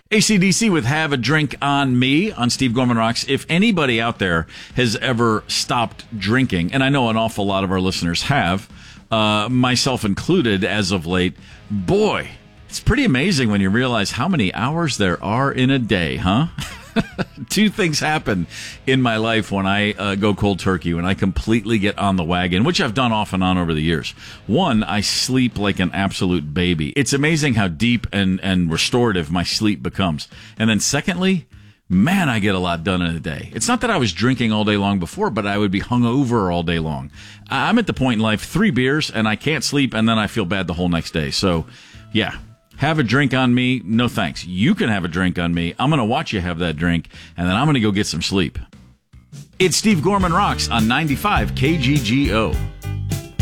AC/DC with Have a Drink on Me on Steve Gorman Rocks. If anybody out there has ever stopped drinking, and I know an awful lot of our listeners have, myself included as of late, boy, it's pretty amazing when you realize how many hours there are in a day, huh? Two things happen in my life when I go cold turkey, when I completely get on the wagon, which I've done off and on over the years. One, I sleep like an absolute baby. It's amazing how deep and restorative my sleep becomes. And then secondly, man, I get a lot done in a day. It's not that I was drinking all day long before, but I would be hungover all day long. I'm at the point in life, 3 beers, and I can't sleep, and then I feel bad the whole next day. So, yeah. Have a drink on me. No thanks. You can have a drink on me. I'm going to watch you have that drink, and then I'm going to go get some sleep. It's Steve Gorman Rocks on 95 KGGO.